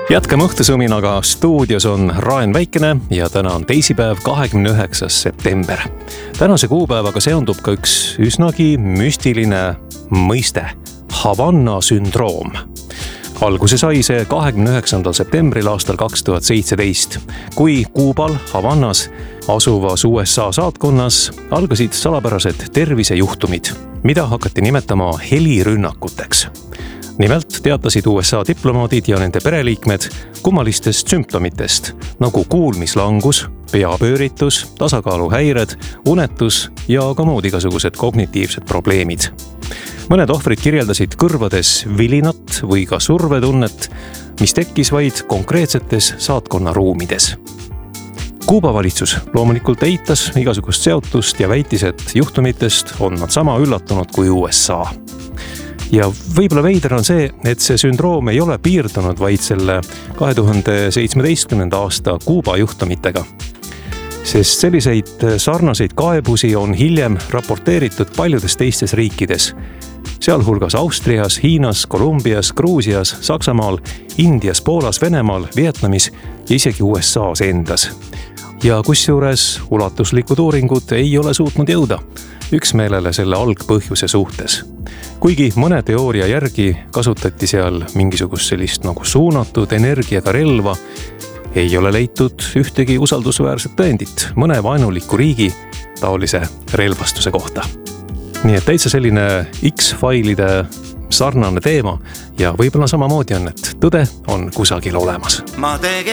Jätkame õhtusuminaga, stuudios on Raen Väikene ja täna on teisipäev, 29. september. Tänase kuupäevaga seondub ka üks üsnagi müstiline mõiste, Havanna sündroom. Alguse sai see 29. septembril aastal 2017, kui Kuubal Havannas asuvas USA saatkonnas algasid salapärased tervisejuhtumid, mida hakati nimetama helirünnakuteks. Nimelt teatasid USA diplomaadid ja nende pereliikmed kummalistest sümptomitest, nagu kuulmislangus, peapööritus, tasakaaluhäired, unetus ja ka muud igasugused kognitiivsed probleemid. Mõned ohvrid kirjeldasid kõrvades vilinat või ka survetunnet, mis tekkis vaid konkreetsetes saatkonna ruumides. Kuuba valitsus loomulikult eitas igasugust seotust ja väitis, et juhtumitest on nad sama üllatunud kui USA. Ja võib-olla veider on see, et see sündroom ei ole piirdunud vaid selle 2017. aasta Kuuba juhtumitega. Sest selliseid sarnaseid kaebusi on hiljem raporteeritud paljudes teistes riikides, sealhulgas Austrias, Hiinas, Kolumbias, Gruusias, Saksamaal, Indias, Poolas, Venemaal, Vietnamis ja isegi USA's endas. Ja kusjuures ulatuslikud uuringud ei ole suutnud jõuda üksmeelele selle algpõhjuse suhtes. Kuigi mõne teooria järgi kasutati seal mingisugust sellist nagu suunatud energiaga relva, ei ole leitud ühtegi usaldusväärset tõendit mõne vaenuliku riigi taolise relvastuse kohta. Nii et täitsa selline X-failide sarnane teema ja võib-olla samamoodi on, et tõde on kusagil olemas. Ma tegin